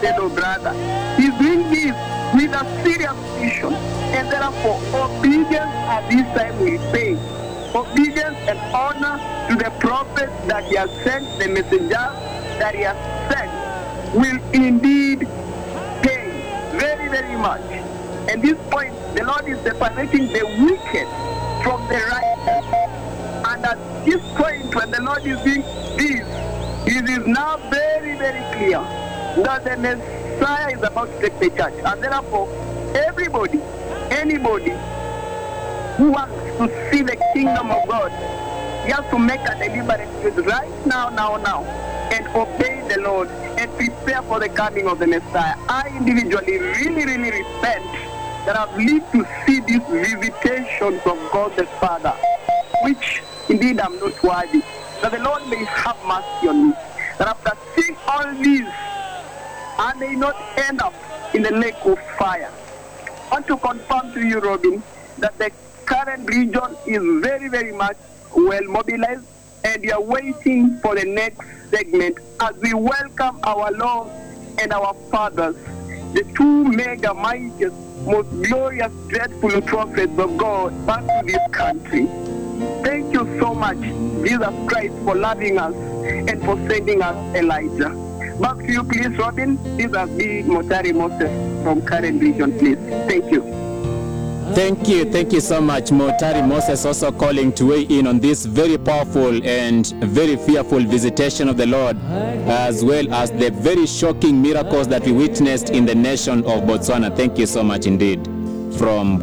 said, oh brother, he's doing this with a serious vision, and therefore obedience at this time will pay. Obedience and honor to the prophet that he has sent, the messenger that he has sent, will indeed pay very, very much. And this point, the Lord is separating the wicked from the righteous. And at this point, when the Lord is doing this, it is now very, very clear that the Messiah is about to take the church. And therefore, everybody, anybody who wants to see the kingdom of God, he has to make a deliberate choice right now, and obey the Lord and prepare for the coming of the Messiah. I individually really, really repent that I've lived to see these visitations of God the Father, which indeed I'm not worthy. That the Lord may have mercy on me. That after seeing all these, I may not end up in the lake of fire. I want to confirm to you, Robin, that the current region is very, very much well mobilized, and we are waiting for the next segment as we welcome our Lord and our fathers, the two mega mightiest, most glorious, dreadful prophets of God, back to this country. Thank you so much, Jesus Christ, for loving us and for sending us Elijah. Back to you, please, Robin. This has been Motari Moses from Current Region, please. Thank you. Thank you so much, Motari Moses, also calling to weigh in on this very powerful and very fearful visitation of the Lord, as well as the very shocking miracles that we witnessed in the nation of Botswana. Thank you so much indeed. From